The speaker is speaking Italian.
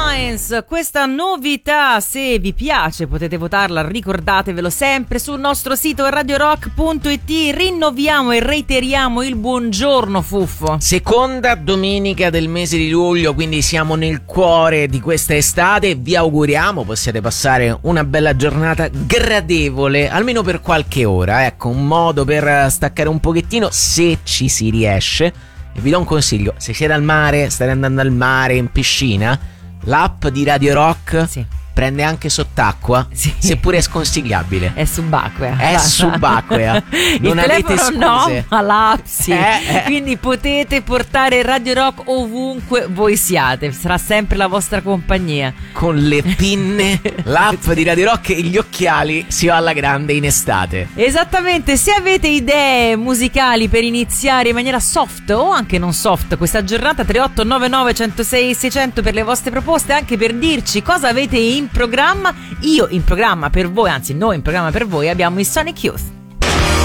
Lines, questa novità, se vi piace potete votarla, ricordatevelo sempre sul nostro sito radiorock.it. Rinnoviamo e reiteriamo il buongiorno, Fuffo. Seconda domenica del mese di luglio, quindi siamo nel cuore di questa estate. Vi auguriamo possiate passare una bella giornata gradevole, almeno per qualche ora, ecco, un modo per staccare un pochettino, se ci si riesce. E vi do un consiglio: se siete al mare, state andando al mare, in piscina, l'app di Radio Rock prende anche sott'acqua, seppure è sconsigliabile. È subacquea. È subacquea. Non il avete telefono scuse. No, ma l'app sì. Quindi potete portare Radio Rock ovunque voi siate, sarà sempre la vostra compagnia. Con le pinne, l'app di Radio Rock e gli occhiali si va alla grande in estate. Esattamente, se avete idee musicali per iniziare in maniera soft o anche non soft questa giornata, 3899 106 600 per le vostre proposte, anche per dirci cosa avete in programma. Io in programma per voi, anzi noi in programma per voi abbiamo i Sonic Youth.